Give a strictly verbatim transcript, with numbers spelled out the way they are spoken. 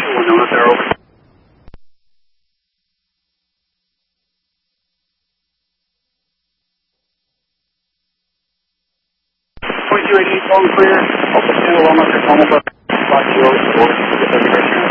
Window up there, over. twenty-two eighty, phone clear. Open two along with your phone, but five zero four.